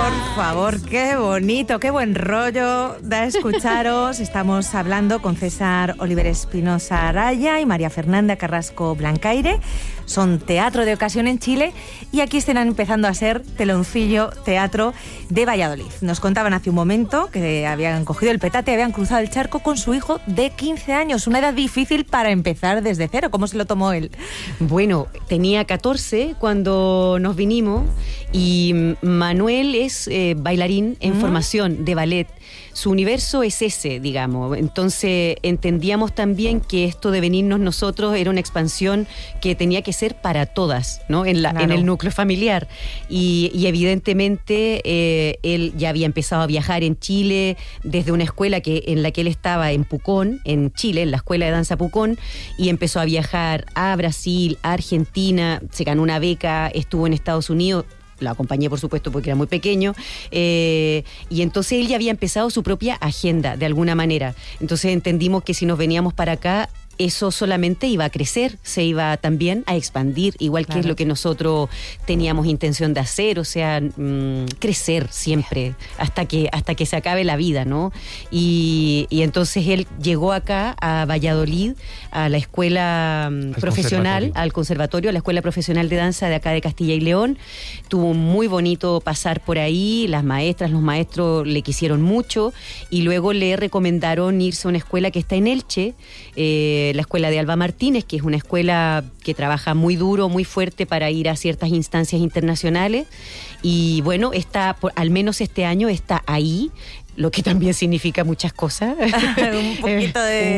Por favor, qué bonito, qué buen rollo da escucharos. Estamos hablando con César Oliver Espinosa Araya y María Fernanda Carrasco Blancaire. Son teatro de ocasión en Chile y aquí están empezando a ser Teloncillo Teatro de Valladolid. Nos contaban hace un momento que habían cogido el petate, habían cruzado el charco con su hijo de 15 años. Una edad difícil para empezar desde cero. ¿Cómo se lo tomó él? Bueno, tenía 14 cuando nos vinimos y Manuel es bailarín en formación de ballet. Su universo es ese, digamos. Entonces entendíamos también que esto de venirnos nosotros era una expansión que tenía que ser para todas, ¿no? En el núcleo familiar. Y evidentemente él ya había empezado a viajar en Chile desde una escuela en la que él estaba en Pucón, en Chile, en la Escuela de Danza Pucón, y empezó a viajar a Brasil, a Argentina, se ganó una beca, estuvo en Estados Unidos. Lo acompañé, por supuesto, porque era muy pequeño, y entonces él ya había empezado su propia agenda, de alguna manera. Entonces entendimos que si nos veníamos para acá, eso solamente iba a crecer, se iba también a expandir, igual que es lo que nosotros teníamos intención de hacer, o sea, crecer siempre, hasta que se acabe la vida, ¿no? Y entonces él llegó acá a Valladolid, a la escuela profesional, al conservatorio, a la escuela profesional de danza de acá de Castilla y León. Tuvo muy bonito pasar por ahí, las maestras, los maestros le quisieron mucho y luego le recomendaron irse a una escuela que está en Elche, la escuela de Alba Martínez, que es una escuela que trabaja muy duro, muy fuerte para ir a ciertas instancias internacionales. Y bueno, al menos este año está ahí, lo que también significa muchas cosas. Un poquito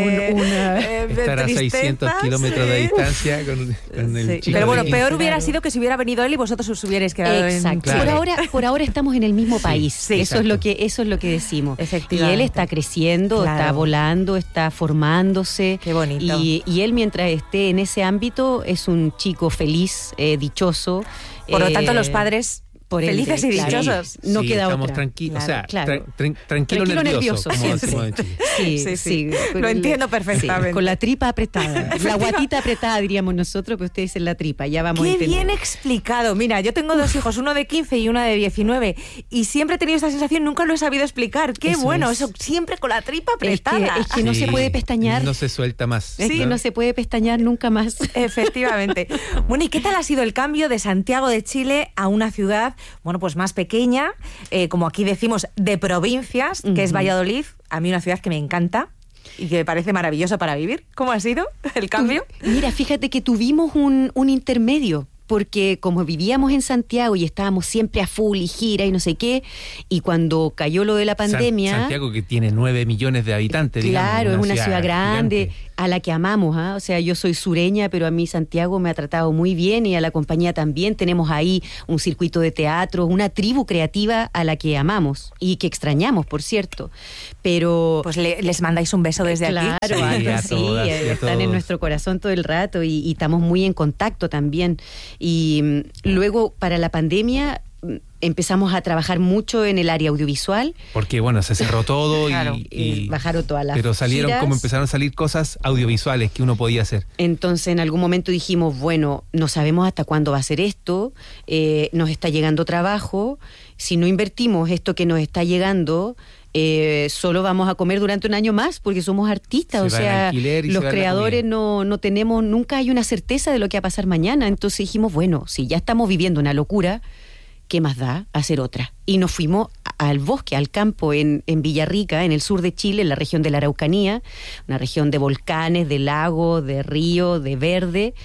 de estar a 600 kilómetros de distancia con el chico. Pero bueno, peor hubiera sido que si hubiera venido él y vosotros os hubierais quedado en Chile. Por ahora estamos en el mismo país. Sí, eso es lo que decimos. Efectivamente. Y él está creciendo, está volando, está formándose. Qué bonito. Y él, mientras esté en ese ámbito, es un chico feliz, dichoso. Por lo tanto, los padres felices y dichosos. No queda estamos otra. Tranquilos, Claro. o sea, tranquilo nervioso, como decimos en Chile. Sí. Lo entiendo perfectamente. Con la tripa apretada. La guatita apretada, diríamos nosotros, pero ustedes dicen la tripa. Ya vamos a entender. Qué bien explicado. Mira, yo tengo dos hijos, uno de 15 y una de 19, y siempre he tenido esta sensación, nunca lo he sabido explicar. Qué eso bueno, eso siempre con la tripa apretada. Es que no se puede pestañear. No se suelta más. Es que no se puede pestañear nunca más. Efectivamente. Bueno, ¿y qué tal ha sido el cambio de Santiago de Chile a una ciudad, bueno, pues más pequeña, como aquí decimos, de provincias, que es Valladolid? A mí una ciudad que me encanta y que me parece maravillosa para vivir. ¿Cómo ha sido el cambio? Mira, fíjate que tuvimos un intermedio, porque como vivíamos en Santiago y estábamos siempre a full y gira y no sé qué, y cuando cayó lo de la pandemia... Santiago, que tiene 9 millones de habitantes, claro, digamos, es una ciudad grande, gigante, a la que amamos, ¿eh? O sea, yo soy sureña, pero a mí Santiago me ha tratado muy bien y a la compañía también. Tenemos ahí un circuito de teatro, una tribu creativa a la que amamos y que extrañamos, por cierto. Pero... Pues les mandáis un beso desde aquí. Claro, están en nuestro corazón todo el rato y estamos muy en contacto también. Y luego, para la pandemia, empezamos a trabajar mucho en el área audiovisual. Porque, bueno, se cerró todo y bajaron todas las pero salieron giras. Como empezaron a salir cosas audiovisuales que uno podía hacer. Entonces, en algún momento dijimos, bueno, no sabemos hasta cuándo va a ser esto, nos está llegando trabajo, si no invertimos esto que nos está llegando... solo vamos a comer durante un año más porque somos artistas, o sea, los creadores no tenemos, nunca hay una certeza de lo que va a pasar mañana. Entonces dijimos, bueno, si ya estamos viviendo una locura, ¿qué más da hacer otra? Y nos fuimos al bosque, al campo en Villarrica, en el sur de Chile, en la región de la Araucanía, una región de volcanes, de lagos, de río, de verde,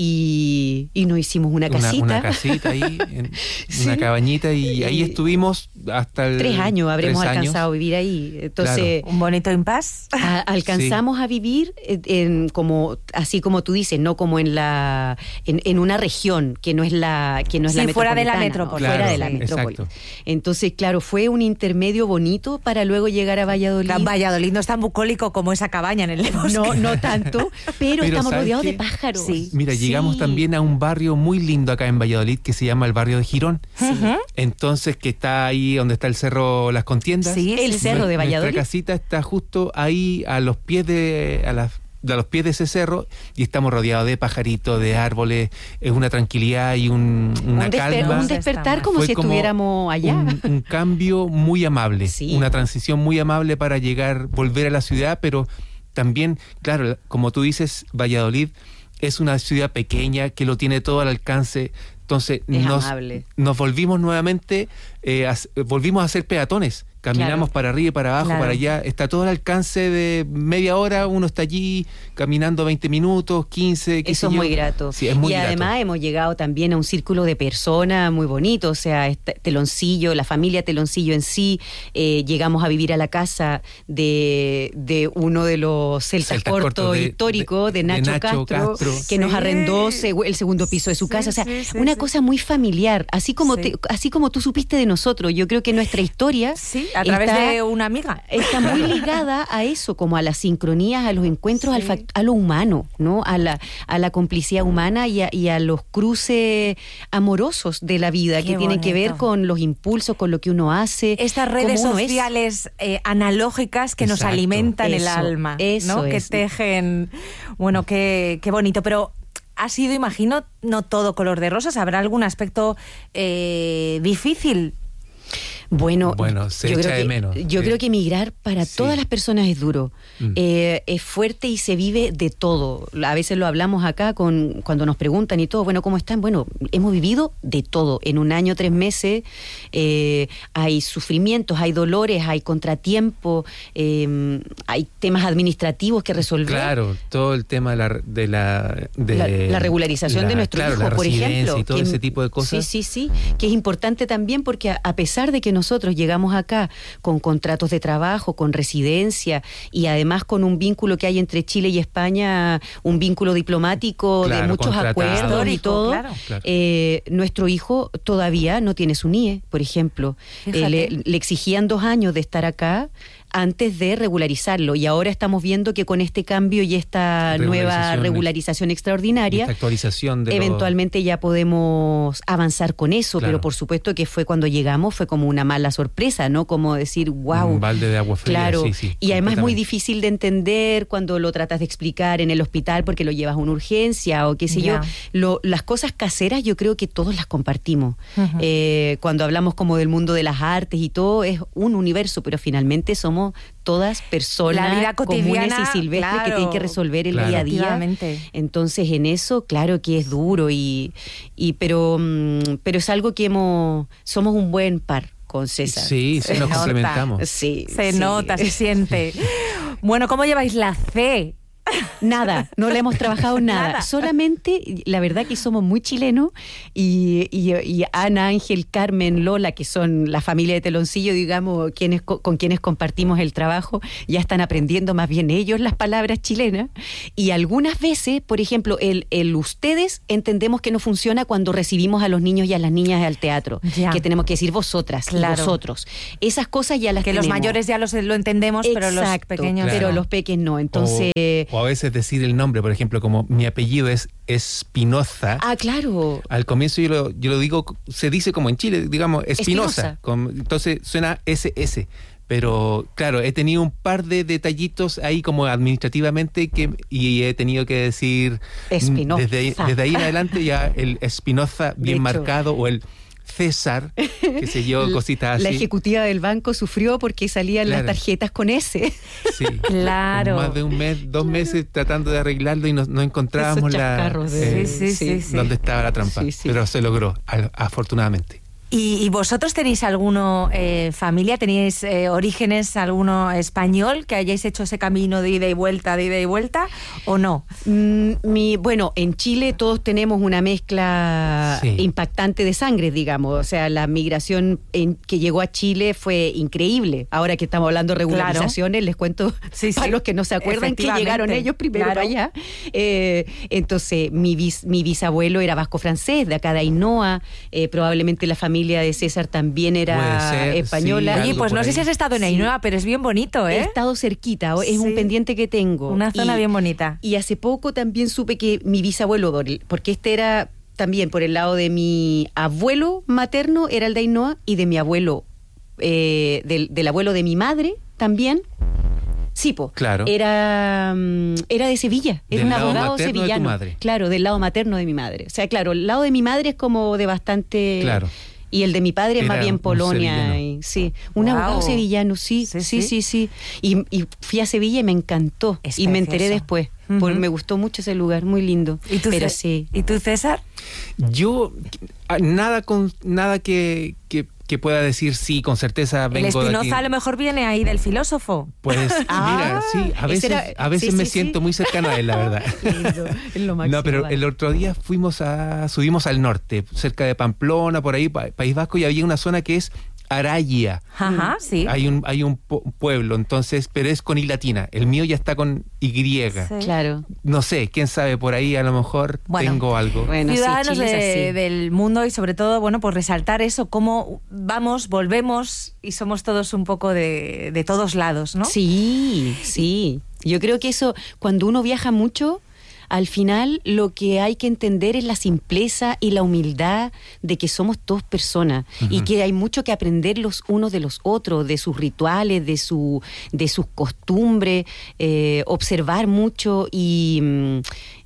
y nos hicimos una casita. Una casita ahí, una cabañita, y ahí estuvimos hasta 3 años habremos alcanzado a vivir ahí. Entonces, un bonito impas. Alcanzamos a vivir así como tú dices, no como en una región que no es la metropolitana. Fuera de la metrópoli. Fuera de la metrópoli. Entonces, claro, fue un intermedio bonito para luego llegar a Valladolid. Valladolid no es tan bucólico como esa cabaña en el bosque. No tanto, pero estamos rodeados de pájaros. Sí. Mira, llegamos también a un barrio muy lindo acá en Valladolid que se llama el barrio de Girón. Entonces, que está ahí donde está el cerro Las Contiendas. Sí, el cerro de Valladolid. Nuestra casita está justo ahí a los pies los pies de ese cerro y estamos rodeados de pajaritos, de árboles, es una tranquilidad y una calma. Un despertar como si estuviéramos allá. Un cambio muy amable, Sí. una transición muy amable para volver a la ciudad, pero también, claro, como tú dices, Valladolid es una ciudad pequeña que lo tiene todo al alcance. Entonces nos volvimos nuevamente, volvimos a ser peatones. Caminamos para arriba y para abajo, para allá. Está todo al alcance de media hora. Uno está allí caminando 20 minutos, 15. Eso es muy grato. Sí, es muy grato. Además hemos llegado también a un círculo de personas muy bonito. O sea, Teloncillo, la familia Teloncillo en sí. Llegamos a vivir a la casa de uno de los celtas cortos históricos, de Nacho Castro, que nos arrendó el segundo piso de su casa. O sea, una cosa muy familiar. Así como tú supiste de nosotros. Yo creo que nuestra historia... Sí, a través de una amiga. Está muy ligada a eso, como a las sincronías, a los encuentros, a lo humano, ¿no? A la complicidad humana y a los cruces amorosos de la vida. Qué que tienen que ver con los impulsos, con lo que uno hace. Estas redes sociales analógicas que nos alimentan el alma, ¿no? Que tejen... Bueno, qué bonito, pero... Ha sido, imagino, no todo color de rosas. ¿Habrá algún aspecto difícil? Bueno, se echa de menos. Yo creo que emigrar para todas las personas es duro. Es fuerte y se vive de todo. A veces lo hablamos acá cuando nos preguntan y todo, bueno, ¿cómo están? Bueno, hemos vivido de todo. En un año, 3 meses, hay sufrimientos, hay dolores, hay contratiempos, hay temas administrativos que resolver. Claro, todo el tema de la regularización de nuestro hijo, por ejemplo. Y todo ese tipo de cosas. Sí, que es importante también porque a pesar de que nosotros llegamos acá con contratos de trabajo, con residencia y además con un vínculo que hay entre Chile y España, un vínculo diplomático de muchos acuerdos y todo. Claro. Nuestro hijo todavía no tiene su NIE, por ejemplo. Le exigían 2 años de estar acá antes de regularizarlo, y ahora estamos viendo que con este cambio y esta nueva regularización extraordinaria, esta actualización eventualmente ya podemos avanzar con eso, pero por supuesto que cuando llegamos fue como una mala sorpresa, ¿no? Como decir, wow. Un balde de agua fría. Claro, y además es muy difícil de entender cuando lo tratas de explicar en el hospital porque lo llevas a una urgencia o qué sé yo. Las cosas caseras yo creo que todos las compartimos. Cuando hablamos como del mundo de las artes y todo, es un universo, pero finalmente somos todas personas la vida cotidiana, comunes y silvestres que tienen que resolver el día a día. Entonces en eso, claro que es duro, pero es algo que somos un buen par con César. Sí, nos complementamos. Se nota, se siente. Bueno, ¿cómo lleváis la C? Nada, no le hemos trabajado nada. Solamente, la verdad que somos muy chilenos y Ana, Ángel, Carmen, Lola, que son la familia de Teloncillo, digamos, con quienes compartimos el trabajo, ya están aprendiendo más bien ellos las palabras chilenas. Y algunas veces, por ejemplo, el ustedes entendemos que no funciona cuando recibimos a los niños y a las niñas al teatro, que tenemos que decir vosotras y vosotros. Esas cosas ya las tenemos. Que los mayores ya lo entendemos, pero los pequeños pero los pequeños no. Entonces... O a veces decir el nombre, por ejemplo, como mi apellido es Espinoza. Ah, claro. Al comienzo yo lo digo, se dice como en Chile, digamos, Espinoza. Entonces suena SS. Pero claro, he tenido un par de detallitos ahí como administrativamente y he tenido que decir Espinoza. Desde ahí en adelante ya el Espinoza bien marcado o el César, qué sé yo, cositas así. La ejecutiva del banco sufrió porque salían las tarjetas con S. Sí, claro. Más de 2 meses tratando de arreglarlo y no encontrábamos dónde estaba la trampa. Pero se logró, afortunadamente. ¿Y vosotros tenéis alguno familia, tenéis orígenes, alguno español que hayáis hecho ese camino de ida y vuelta o no? Bueno, en Chile todos tenemos una mezcla impactante de sangre, digamos. O sea, la migración que llegó a Chile fue increíble. Ahora que estamos hablando de regularizaciones, les cuento para los que no se acuerdan que llegaron ellos primero para allá. Entonces, mi bisabuelo era vasco-francés, de acá de Ainhoa, probablemente la familia de César también era española. Oye, pues no sé si has estado en Ainhoa, pero es bien bonito, ¿eh? He estado cerquita, es un pendiente que tengo. Una zona bien bonita. Y hace poco también supe que mi bisabuelo, porque este era también por el lado de mi abuelo materno, era el de Ainhoa, y de mi abuelo, del abuelo de mi madre también, Sí, po. Claro. Era de Sevilla, era un abogado sevillano. De tu madre. Claro, del lado materno de mi madre. O sea, claro, el lado de mi madre es como de bastante... Claro. Y el de mi padre es Era más bien un Polonia. sevillano. Sí, un abogado sevillano, sí. Y fui a Sevilla y me encantó. Es y me enteré precioso. después. Porque me gustó mucho ese lugar, muy lindo. ¿Y tú, Pero sí. ¿Y tú, César? Yo, nada que pueda decir sí, con certeza El vengo de aquí. Espinoza a lo mejor viene ahí del filósofo. Pues mira, sí, a veces me siento muy cercano a él, la verdad. Lindo, es lo máximo. No, pero vale. el otro día subimos al norte, cerca de Pamplona, por ahí, País Vasco, y había una zona que es Araya. Ajá, sí. Hay un pueblo, entonces, pero es con I latina. El mío ya está con Y. Sí. Claro. No sé, quién sabe, por ahí a lo mejor Bueno. tengo algo. Bueno, Ciudadanos sí, Chile es así. del mundo y sobre todo, bueno, pues resaltar eso, cómo vamos, volvemos y somos todos un poco de todos lados, ¿no? Sí, sí. Yo creo que eso, cuando uno viaja mucho, al final lo que hay que entender es la simpleza y la humildad de que somos todos personas y que hay mucho que aprender los unos de los otros, de sus rituales, de sus costumbres, observar mucho y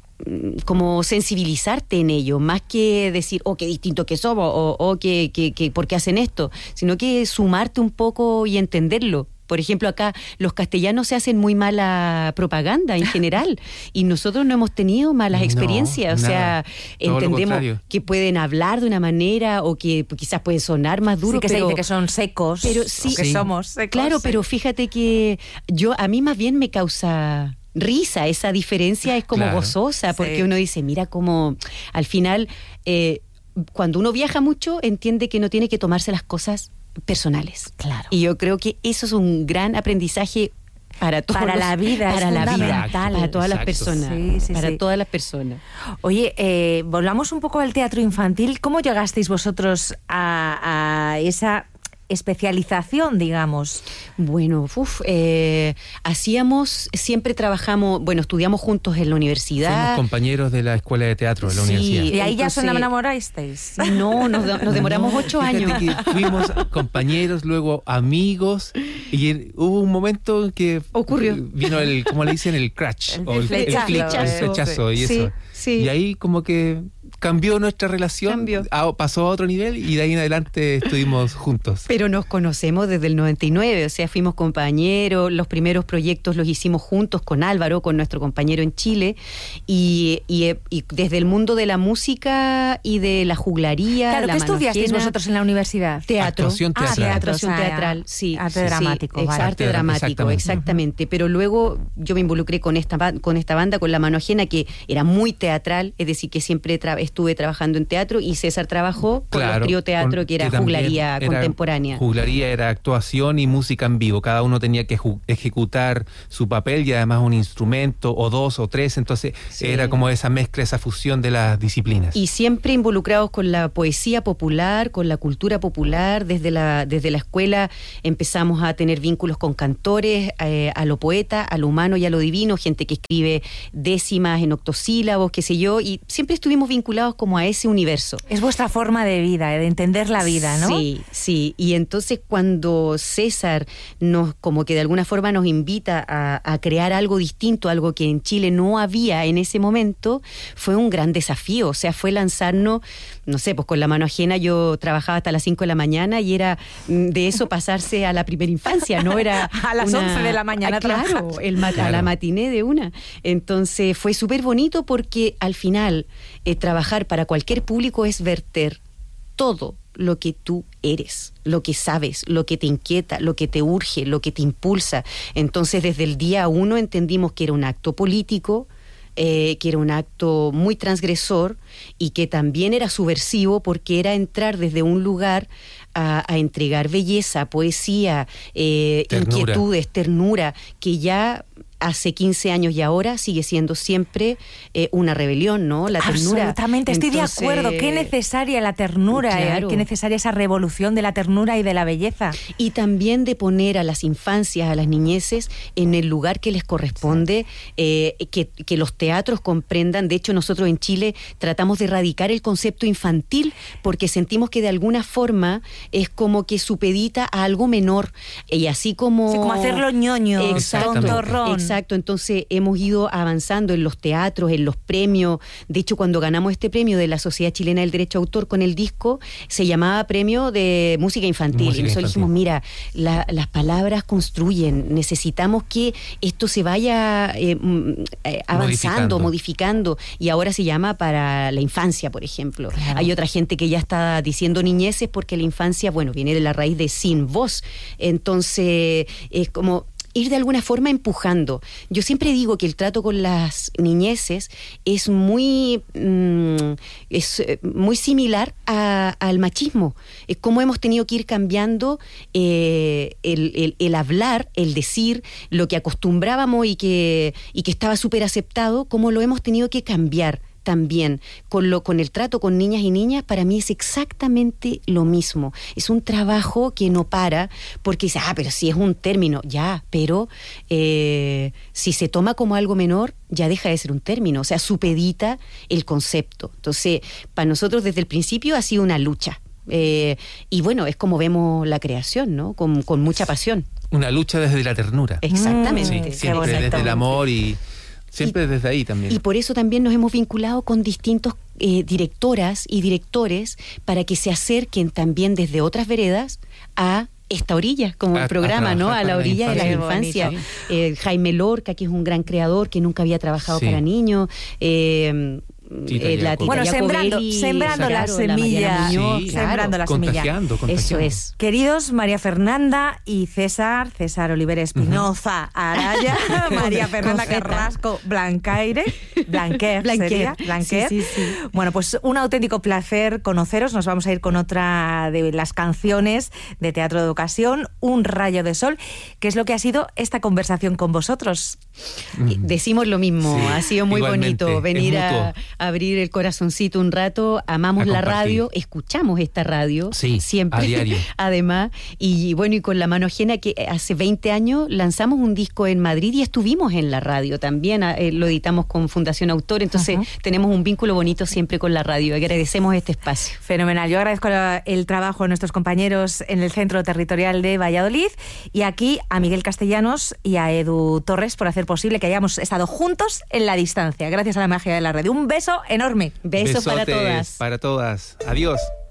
como sensibilizarte en ello, más que decir, oh, qué distinto que somos, o que ¿por qué hacen esto? Sino que sumarte un poco y entenderlo. Por ejemplo, acá los castellanos se hacen muy mala propaganda en general y nosotros no hemos tenido malas experiencias. No, o sea, nada. Todo lo entendemos contrario. que pueden hablar de una manera o que quizás pueden sonar más duro, Sí, que pero se dice que son secos, pero sí, o que sí. somos secos. claro, sí. pero fíjate que a mí más bien me causa risa, esa diferencia es como Claro. gozosa, porque Sí. uno dice, mira cómo al final, cuando uno viaja mucho, entiende que no tiene que tomarse las cosas personales. Claro. Y yo creo que eso es un gran aprendizaje para todos Para la vida, es para la vida, fundamental. para todas las Exacto. personas, Sí, sí, para sí. todas las personas. Oye, volvamos un poco al teatro infantil. ¿Cómo llegasteis vosotros a esa especialización, digamos? Bueno, siempre trabajamos, bueno, estudiamos juntos en la universidad. Fuimos compañeros de la escuela de teatro de la Sí. universidad. ¿Y ahí ya Entonces- os enamorasteis? No, nos demoramos 8 Fíjate años. que fuimos compañeros, luego amigos, y hubo un momento en que Ocurrió. vino el, ¿cómo le dicen? El crash, El o el flechazo. click, el flechazo y Sí, eso. sí. Y ahí como que cambió nuestra relación, Cambió. pasó a otro nivel y de ahí en adelante estuvimos juntos. Pero nos conocemos desde el 99, o sea, fuimos compañeros, los primeros proyectos los hicimos juntos con Álvaro, con nuestro compañero en Chile, y desde el mundo de la música y de la juglaría, Claro, la ¿qué estudiasteis manojena, vosotros en la universidad? Teatro. Actuación teatral. Actuación O sea, teatral, sí. arte sí, dramático, sí, vale. arte dramático, Exactamente. exactamente. Pero luego yo me involucré con esta banda, con La Mano Ajena, que era muy teatral, es decir, que siempre estuve trabajando en teatro, y César trabajó con los trío teatro, que era también juglaría era contemporánea. Juglaría era actuación y música en vivo. Cada uno tenía que ejecutar su papel y además un instrumento o dos o tres. Entonces Sí. era como esa mezcla, esa fusión de las disciplinas. Y siempre involucrados con la poesía popular, con la cultura popular. Desde la escuela empezamos a tener vínculos con cantores, a lo poeta, a lo humano y a lo divino, gente que escribe décimas en octosílabos, qué sé yo, y siempre estuvimos vinculados como a ese universo. Es vuestra forma de vida, de entender la vida, ¿no? Sí, sí. Y entonces cuando César como que de alguna forma nos invita a crear algo distinto, algo que en Chile no había en ese momento, fue un gran desafío. O sea, fue lanzarnos, no sé, pues con La Mano Ajena yo trabajaba hasta las 5 de la mañana y era de eso pasarse a la primera infancia, ¿no? Era A las 11 de la mañana claro, trabajar. a la matiné de una. Entonces fue súper bonito porque al final trabajar para cualquier público es verter todo lo que tú eres, lo que sabes, lo que te inquieta, lo que te urge, lo que te impulsa. Entonces, desde el día 1 entendimos que era un acto político, que era un acto muy transgresor y que también era subversivo porque era entrar desde un lugar a entregar belleza, poesía, Ternura. inquietudes, ternura, que ya hace 15 años y ahora sigue siendo siempre una rebelión, ¿no? La ternura. Absolutamente, estoy de acuerdo. Qué necesaria la ternura, claro. Qué necesaria esa revolución de la ternura y de la belleza. Y también de poner a las infancias, a las niñeces, en el lugar que les corresponde, que los teatros comprendan. De hecho, nosotros en Chile tratamos de erradicar el concepto infantil porque sentimos que de alguna forma es como que supedita a algo menor. Y así como... Sí, como hacerlo ñoño, tontorrón. Exacto, entonces hemos ido avanzando en los teatros, en los premios. De hecho, cuando ganamos este premio de la Sociedad Chilena del Derecho de Autor con el disco, se llamaba Premio de Música Infantil. Y nosotros dijimos, mira, las palabras construyen, necesitamos que esto se vaya avanzando, modificando. Y ahora se llama para la infancia, por ejemplo. Claro. Hay otra gente que ya está diciendo niñeces porque la infancia, bueno, viene de la raíz de sin voz. Entonces, es como ir de alguna forma empujando. Yo siempre digo que el trato con las niñeces es muy similar al machismo. Es como hemos tenido que ir cambiando el hablar, el decir, lo que acostumbrábamos y que estaba súper aceptado, como lo hemos tenido que cambiar. También con el trato con niñas y niñas, para mí es exactamente lo mismo. Es un trabajo que no para, porque dice, pero si es un término, ya, pero si se toma como algo menor, ya deja de ser un término, o sea, supedita el concepto. Entonces, para nosotros desde el principio ha sido una lucha. Y bueno, es como vemos la creación, ¿no? Con mucha pasión. Una lucha desde la ternura. Exactamente. Sí, siempre desde el amor y... Siempre desde ahí también. Y por eso también nos hemos vinculado con distintos directoras y directores para que se acerquen también desde otras veredas a esta orilla, como el programa, ¿no? A la orilla de la infancia. Jaime Lorca, que es un gran creador que nunca había trabajado para niños. Bueno, sembrando la semilla. Sembrando la semilla. Eso es. Queridos María Fernanda y César Oliver Espinosa Araya, María Fernanda Carrasco Blanquer. Sí. Bueno, pues un auténtico placer conoceros. Nos vamos a ir con otra de las canciones de Teatro de Ocasión, Un rayo de sol, que es lo que ha sido esta conversación con vosotros. Decimos lo mismo, ha sido muy bonito venir a abrir el corazoncito un rato. Amamos la radio, escuchamos esta radio siempre, a diario. Además, y bueno, y con la mano ajena, que hace 20 años lanzamos un disco en Madrid y estuvimos en la radio también, lo editamos con Fundación Autor, entonces tenemos un vínculo bonito siempre con la radio. Agradecemos este espacio. Fenomenal. Yo agradezco el trabajo de nuestros compañeros en el Centro Territorial de Valladolid y aquí a Miguel Castellanos y a Edu Torres por hacer posible que hayamos estado juntos en la distancia, gracias a la magia de la radio. Un beso enorme. Besos para todas. Para todas. Adiós.